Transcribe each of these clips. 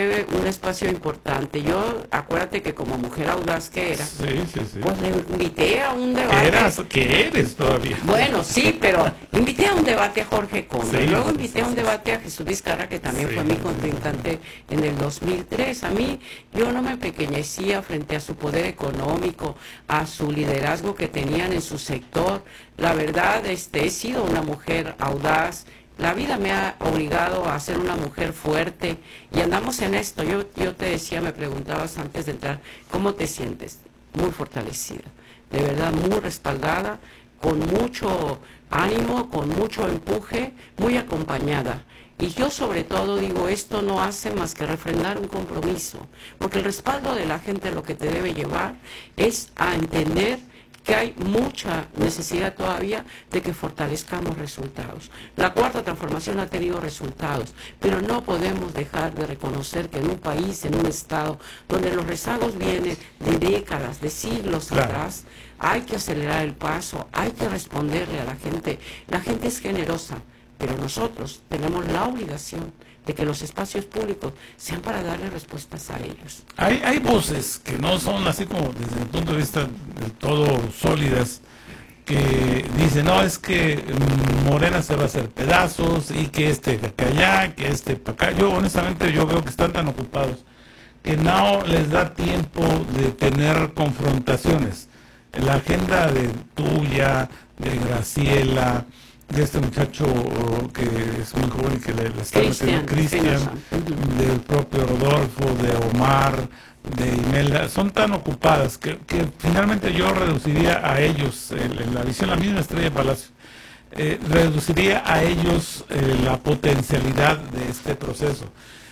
fue un espacio importante. Yo, acuérdate que como mujer audaz que era, pues le invité a un debate. ¿Qué eres todavía? Bueno, sí, pero invité a un debate a Jorge Conde, luego invité a un debate a Jesús Vizcarra, que también fue mi contrincante en el 2003. A mí, yo no me empequeñecía frente a su poder económico, a su liderazgo que tenían en su sector. La verdad, he sido una mujer audaz. La vida me ha obligado a ser una mujer fuerte y andamos en esto. Yo te decía, me preguntabas antes de entrar, ¿cómo te sientes? Muy fortalecida, de verdad muy respaldada, con mucho ánimo, con mucho empuje, muy acompañada. Y yo sobre todo digo, esto no hace más que refrendar un compromiso, porque el respaldo de la gente lo que te debe llevar es a entender que hay mucha necesidad todavía de que fortalezcamos resultados. La cuarta transformación ha tenido resultados, pero no podemos dejar de reconocer que en un país, en un estado, donde los rezagos vienen de décadas, de siglos atrás, hay que acelerar el paso, hay que responderle a la gente. La gente es generosa, pero nosotros tenemos la obligación de que los espacios públicos sean para darle respuestas a ellos. Hay voces que no son así como desde el punto de vista del todo sólidas, que dicen, no, es que Morena se va a hacer pedazos y que acá allá, que para acá. Yo honestamente veo que están tan ocupados que no les da tiempo de tener confrontaciones. La agenda de tuya, de Graciela, de este muchacho que es muy joven y que le está metiendo Cristian, del propio Rodolfo, de Omar, de Imelda, son tan ocupadas que finalmente yo reduciría a ellos, en la visión, la misma Estrella Palacio, reduciría a ellos la potencialidad de este proceso.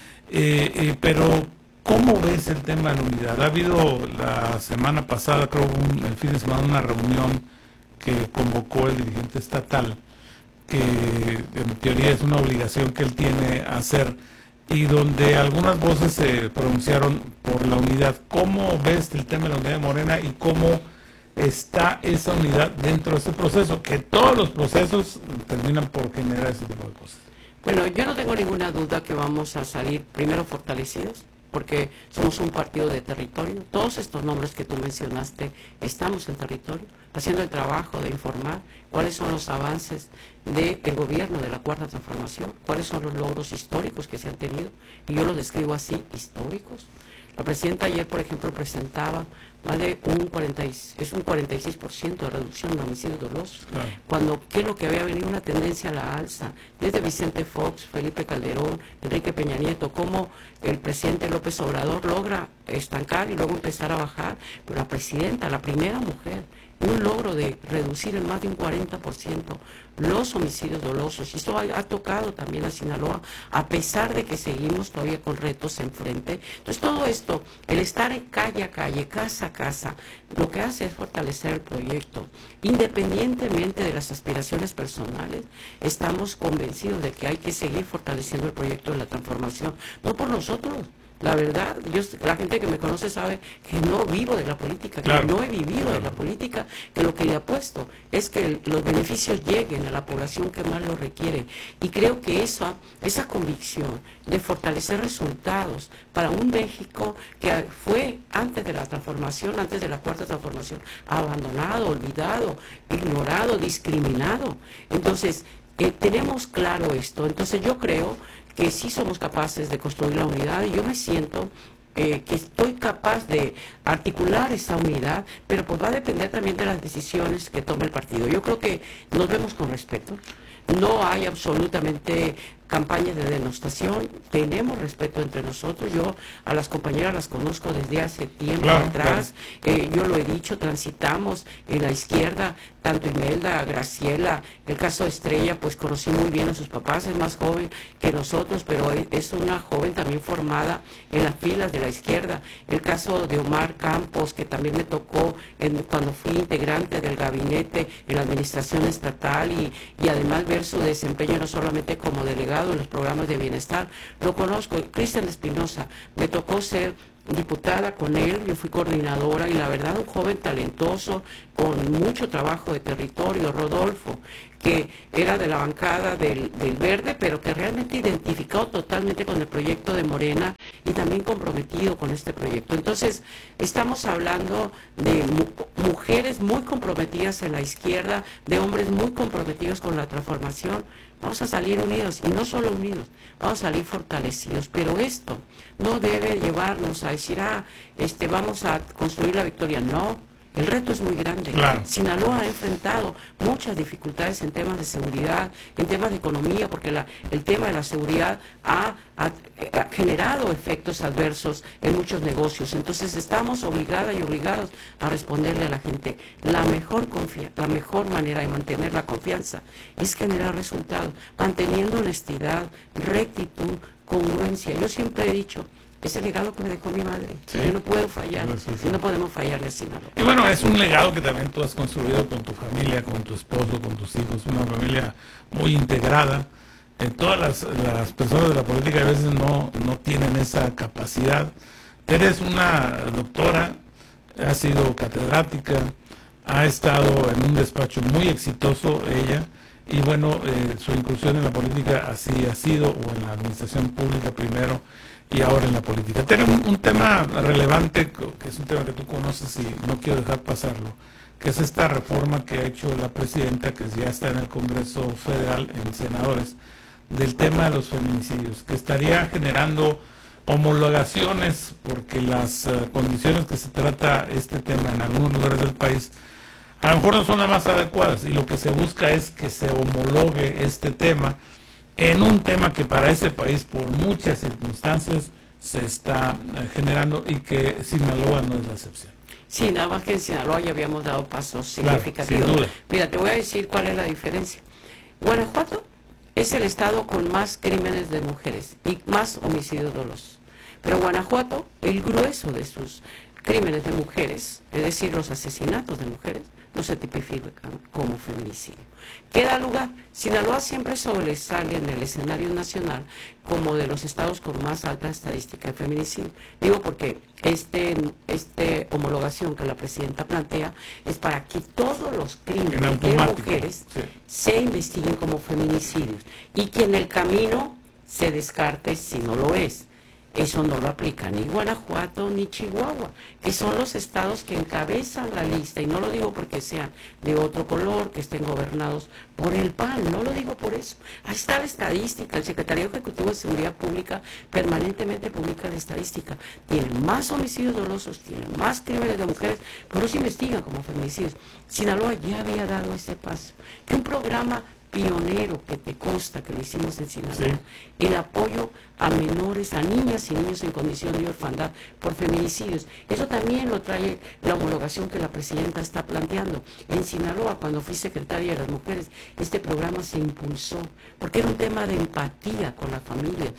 Pero, ¿cómo ves el tema de la unidad? Ha habido la semana pasada, creo, el fin de semana, una reunión que convocó el dirigente estatal, que en teoría es una obligación que él tiene a hacer, y donde algunas voces se pronunciaron por la unidad. ¿Cómo ves el tema de la unidad de Morena y cómo está esa unidad dentro de ese proceso? Que todos los procesos terminan por generar ese tipo de cosas. Bueno, yo no tengo ninguna duda que vamos a salir primero fortalecidos, porque somos un partido de territorio. Todos estos nombres que tú mencionaste, estamos en territorio, haciendo el trabajo de informar cuáles son los avances del gobierno de la Cuarta Transformación, cuáles son los logros históricos que se han tenido, y yo los describo así, históricos. La presidenta ayer, por ejemplo, presentaba más de un 46% de reducción de homicidios dolosos, cuando ¿qué es lo que había venido? Una tendencia a la alza, desde Vicente Fox, Felipe Calderón, Enrique Peña Nieto, cómo el presidente López Obrador logra estancar y luego empezar a bajar, pero la presidenta, la primera mujer, un logro de reducir en más de un 40% los homicidios dolosos. Y esto ha tocado también a Sinaloa, a pesar de que seguimos todavía con retos enfrente. Entonces todo esto, el estar en calle a calle, casa a casa, lo que hace es fortalecer el proyecto. Independientemente de las aspiraciones personales, estamos convencidos de que hay que seguir fortaleciendo el proyecto de la transformación, no por nosotros. La verdad, la gente que me conoce sabe que no vivo de la política, que no he vivido de la política, que lo que le apuesto es que los beneficios lleguen a la población que más lo requiere. Y creo que esa convicción de fortalecer resultados para un México que fue antes de la transformación, antes de la Cuarta Transformación, abandonado, olvidado, ignorado, discriminado. Entonces, tenemos claro esto. Entonces yo creo que sí somos capaces de construir la unidad, y yo me siento que estoy capaz de articular esa unidad, pero pues va a depender también de las decisiones que tome el partido. Yo creo que nos vemos con respeto, no hay absolutamente campañas de denostación, tenemos respeto entre nosotros. Yo a las compañeras las conozco desde hace tiempo atrás, yo lo he dicho, transitamos en la izquierda, tanto Imelda, Graciela, el caso de Estrella, pues conocí muy bien a sus papás, es más joven que nosotros, pero es una joven también formada en las filas de la izquierda. El caso de Omar Campos, que también me tocó cuando fui integrante del gabinete en la administración estatal, y además ver su desempeño no solamente como delegado en los programas de bienestar, lo conozco. Cristian Espinosa, me tocó ser diputada con él, yo fui coordinadora, y la verdad un joven talentoso, con mucho trabajo de territorio. Rodolfo, que era de la bancada del Verde, pero que realmente identificado totalmente con el proyecto de Morena, y también comprometido con este proyecto. Entonces, estamos hablando de mujeres muy comprometidas en la izquierda, de hombres muy comprometidos con la transformación. Vamos a salir unidos, y no solo unidos, vamos a salir fortalecidos, pero esto no debe llevarnos a decir, vamos a construir la victoria. No, el reto es muy grande. Claro. Sinaloa ha enfrentado muchas dificultades en temas de seguridad, en temas de economía, porque el tema de la seguridad ha generado efectos adversos en muchos negocios. Entonces estamos obligadas y obligados a responderle a la gente. La mejor manera de mantener la confianza es generar resultados, manteniendo honestidad, rectitud, congruencia. Yo siempre he dicho, es el legado que me dejó mi madre. Sí. Yo no puedo fallar, sí. No podemos fallarle a Sinaloa. Y bueno, es un legado que también tú has construido con tu familia, con tu esposo, con tus hijos, una familia muy integrada. Todas las personas de la política a veces no tienen esa capacidad. Eres una doctora, ha sido catedrática, ha estado en un despacho muy exitoso ella, y bueno, su incursión en la política así ha sido, o en la administración pública primero, y ahora en la política. Tenemos un tema relevante, que es un tema que tú conoces y no quiero dejar pasarlo, que es esta reforma que ha hecho la presidenta, que ya está en el Congreso Federal, en senadores, del tema de los feminicidios, que estaría generando homologaciones, porque las condiciones que se trata este tema en algunos lugares del país a lo mejor no son las más adecuadas, y lo que se busca es que se homologue este tema en un tema que para ese país por muchas circunstancias se está generando, y que Sinaloa no es la excepción. Sí, nada más que en Sinaloa ya habíamos dado pasos significativos. Claro, sin duda. Mira, te voy a decir cuál es la diferencia. Guanajuato es el estado con más crímenes de mujeres y más homicidios dolosos. Pero Guanajuato, el grueso de sus crímenes de mujeres, es decir, los asesinatos de mujeres, no se tipifican como feminicidio. ¿Qué da lugar? Sinaloa siempre sobresale en el escenario nacional como de los estados con más alta estadística de feminicidio. Digo porque esta homologación que la presidenta plantea es para que todos los crímenes de mujeres se investiguen como feminicidios, y que en el camino se descarte si no lo es. Eso no lo aplica ni Guanajuato ni Chihuahua, que son los estados que encabezan la lista, y no lo digo porque sean de otro color, que estén gobernados por el PAN, no lo digo por eso. Ahí está la estadística, el Secretario Ejecutivo de Seguridad Pública permanentemente publica la estadística. Tienen más homicidios dolosos, tienen más crímenes de mujeres, pero no se investigan como feminicidios. Sinaloa ya había dado ese paso, que un programa pionero que te consta que lo hicimos en Sinaloa, sí. El apoyo a menores, a niñas y niños en condición de orfandad por feminicidios. Eso también lo trae la homologación que la presidenta está planteando. En Sinaloa, cuando fui secretaria de las mujeres, este programa se impulsó, porque era un tema de empatía con la familia,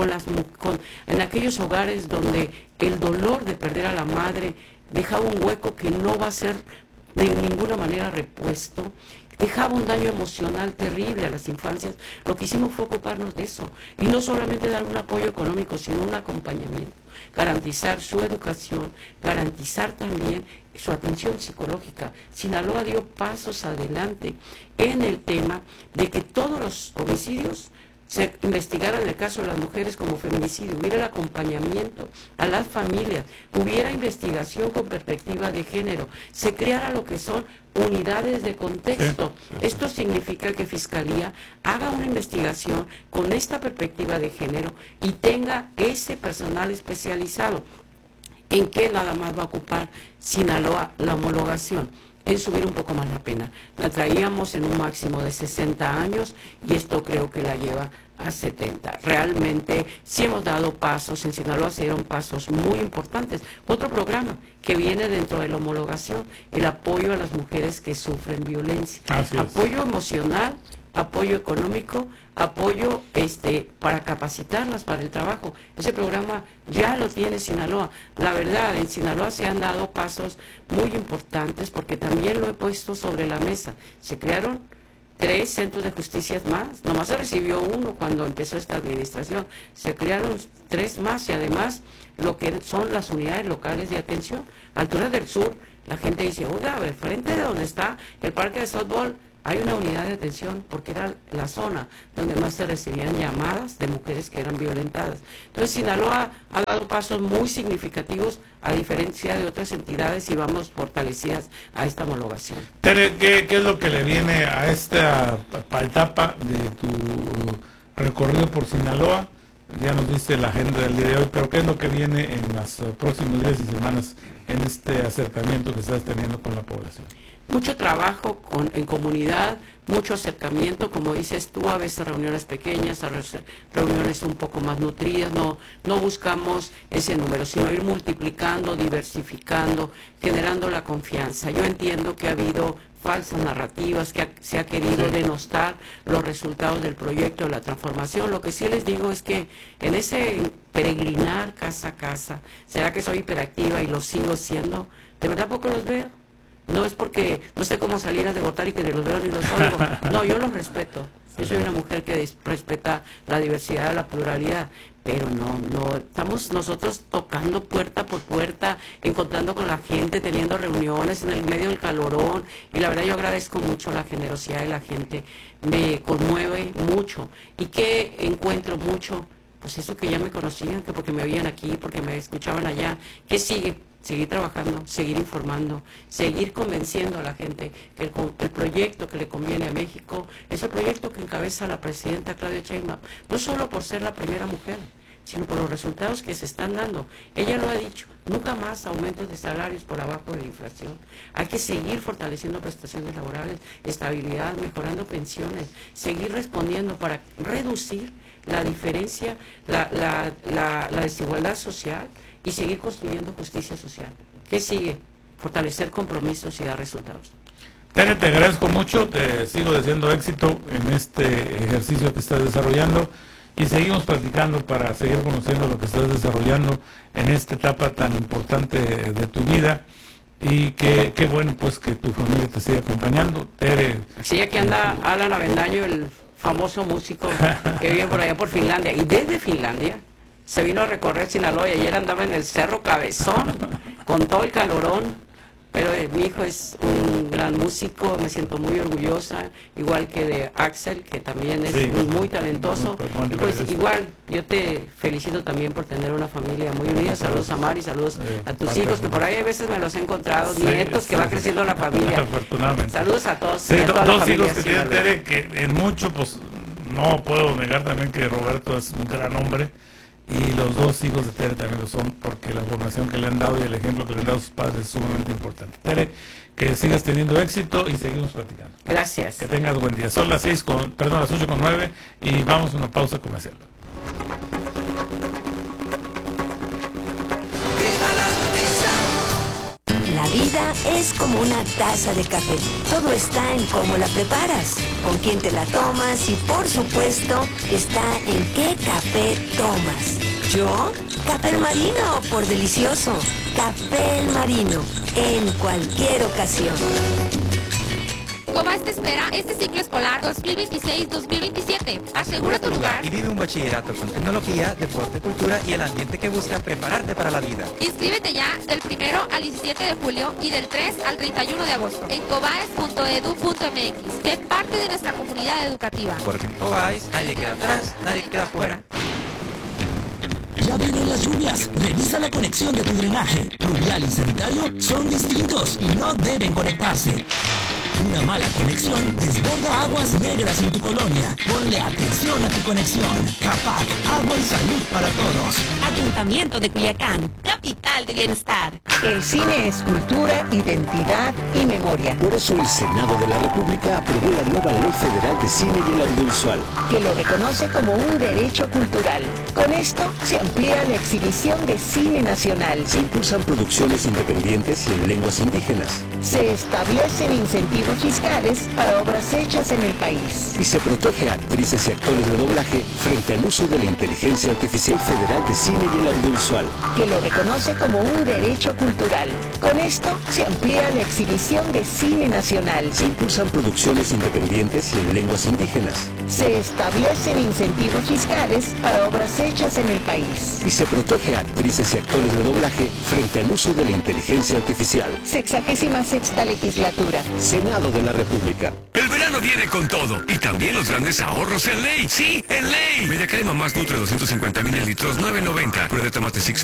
en aquellos hogares donde el dolor de perder a la madre dejaba un hueco que no va a ser de ninguna manera repuesto, dejaba un daño emocional terrible a las infancias. Lo que hicimos fue ocuparnos de eso, y no solamente dar un apoyo económico, sino un acompañamiento, garantizar su educación, garantizar también su atención psicológica. Sinaloa dio pasos adelante en el tema de que todos los homicidios se investigara en el caso de las mujeres como feminicidio, hubiera el acompañamiento a las familias, hubiera investigación con perspectiva de género, se creara lo que son unidades de contexto. Esto significa que Fiscalía haga una investigación con esta perspectiva de género y tenga ese personal especializado. ¿En qué nada más va a ocupar Sinaloa la homologación? En subir un poco más la pena. La traíamos en un máximo de 60 años y esto creo que la lleva a 70. Realmente sí hemos dado pasos, en Sinaloa se dieron pasos muy importantes. Otro programa que viene dentro de la homologación, el apoyo a las mujeres que sufren violencia. Apoyo emocional, apoyo económico, apoyo para capacitarlas para el trabajo. Ese programa ya lo tiene Sinaloa. La verdad, en Sinaloa se han dado pasos muy importantes, porque también lo he puesto sobre la mesa. Se crearon 3 centros de justicia más, nomás se recibió uno cuando empezó esta administración, se crearon 3 más, y además lo que son las unidades locales de atención. Altura del Sur, la gente dice, oiga, al frente de donde está el parque de softball, hay una unidad de atención porque era la zona donde más se recibían llamadas de mujeres que eran violentadas. Entonces Sinaloa ha dado pasos muy significativos a diferencia de otras entidades y vamos fortalecidas a esta homologación. Tere, ¿qué es lo que le viene a esta etapa de tu recorrido por Sinaloa? Ya nos diste la agenda del día de hoy, pero ¿qué es lo que viene en los próximos días y semanas en este acercamiento que estás teniendo con la población? Mucho trabajo en comunidad, mucho acercamiento, como dices tú, a veces reuniones pequeñas, a veces reuniones un poco más nutridas, no buscamos ese número, sino ir multiplicando, diversificando, generando la confianza. Yo entiendo que ha habido falsas narrativas, que se ha querido denostar los resultados del proyecto de la transformación. Lo que sí les digo es que en ese peregrinar casa a casa, ¿será que soy hiperactiva y lo sigo siendo? De verdad poco los veo. No es porque no sé cómo salir a votar y que ni los veo ni los oigo. No, yo los respeto. Yo soy una mujer que respeta la diversidad, la pluralidad, pero no estamos nosotros tocando puerta por puerta, encontrando con la gente, teniendo reuniones en el medio del calorón, y la verdad yo agradezco mucho la generosidad de la gente, me conmueve mucho. ¿Y qué encuentro mucho? Pues eso que ya me conocían, que porque me veían aquí, porque me escuchaban allá. ¿Qué sigue? Seguir trabajando, seguir informando, seguir convenciendo a la gente que el proyecto que le conviene a México es el proyecto que encabeza la presidenta Claudia Sheinbaum, no solo por ser la primera mujer, sino por los resultados que se están dando. Ella lo ha dicho, nunca más aumentos de salarios por abajo de la inflación. Hay que seguir fortaleciendo prestaciones laborales, estabilidad, mejorando pensiones, seguir respondiendo para reducir la diferencia, la desigualdad social, y seguir construyendo justicia social. ¿Qué sigue? Fortalecer compromisos y dar resultados. Tere, te agradezco mucho, te sigo deseando éxito en este ejercicio que estás desarrollando y seguimos practicando para seguir conociendo lo que estás desarrollando en esta etapa tan importante de tu vida, y qué bueno pues que tu familia te siga acompañando. Tere. Sí, aquí anda Alan Avendaño, el famoso músico que vive por allá por Finlandia, y desde Finlandia se vino a recorrer Sinaloa y ayer andaba en el Cerro Cabezón con todo el calorón, pero mi hijo es un gran músico, me siento muy orgullosa, igual que de Axel, que también es muy talentoso. Y pues igual, yo te felicito también por tener una familia muy unida. Saludos a Mari, saludos a tus hijos, que por ahí a veces me los he encontrado, nietos, que va creciendo la familia. Afortunadamente. Saludos a todos. Sí, a toda dos la familia, hijos que tiene Tere, que en mucho, pues no puedo negar también que Roberto es un gran hombre. Y los dos hijos de Tere también lo son, porque la formación que le han dado y el ejemplo que le han dado a sus padres es sumamente importante. Tere, que sigas teniendo éxito y seguimos platicando. Gracias. Que tengas buen día. Son las 8:09 y vamos a una pausa comercial. La vida es como una taza de café. Todo está en cómo la preparas, con quién te la tomas y, por supuesto, está en qué café tomas. ¿Yo? Café El Marino, por delicioso. Café El Marino, en cualquier ocasión. Cobas te espera este ciclo escolar 2026-2027. Asegura tu lugar y vive un bachillerato con tecnología, deporte, cultura y el ambiente que busca prepararte para la vida. Inscríbete ya del 1 al 17 de julio y del 3 al 31 de agosto en cobaes.edu.mx. Sé parte de nuestra comunidad educativa. Porque en Cobáis nadie queda atrás, nadie queda fuera. Ya vienen las lluvias. Revisa la conexión de tu drenaje. Pluvial y sanitario son distintos y no deben conectarse. Una mala conexión desborda aguas negras en tu colonia. Ponle atención a tu conexión. CAPAC, agua y salud para todos. Ayuntamiento de Culiacán, capital de bienestar. El cine es cultura, identidad y memoria. Por eso el Senado de la República aprobó la nueva Ley Federal de Cine y el Audiovisual, que lo reconoce como un derecho cultural. Con esto se amplía la exhibición de cine nacional. se impulsan producciones independientes y en lenguas indígenas, Se establecen incentivos fiscales para obras hechas en el país. y se protege a actrices y actores de doblaje frente al uso de la Inteligencia Artificial Federal de Cine y el Audiovisual, Que lo reconoce como un derecho cultural. Con esto se amplía la exhibición de cine nacional. se impulsan producciones independientes y en lenguas indígenas, Se establecen incentivos fiscales para obras hechas en el país. y se protege a actrices y actores de doblaje frente al uso de la Inteligencia Artificial. 66ª legislatura. Senado Senado de la República. El verano viene con todo y también los grandes ahorros en Ley. Sí, en Ley. Media crema más nutre 250 mililitros, $9.90. Puré de tomate Six